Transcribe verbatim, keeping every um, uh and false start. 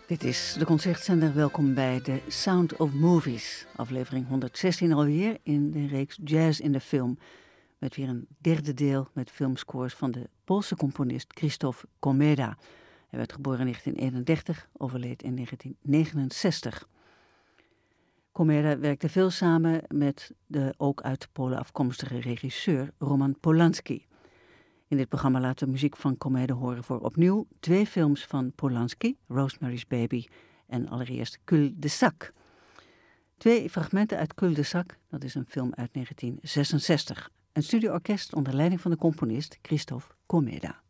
Dit is de Concertzender. Welkom bij The Sound of Movies. Aflevering honderdzestien alweer in de reeks Jazz in de Film. Met weer een derde deel met filmscores van de Poolse componist Krzysztof Komeda. Hij werd geboren in negentien eenendertig, overleed in negentien negenenzestig. Komeda werkte veel samen met de ook uit Polen afkomstige regisseur Roman Polanski. In dit programma laten we muziek van Komeda horen voor opnieuw twee films van Polanski, Rosemary's Baby en allereerst Cul-de-sac. Twee fragmenten uit Cul-de-sac, dat is een film uit negentien zesenzestig. Een studioorkest onder leiding van de componist Krzysztof Komeda.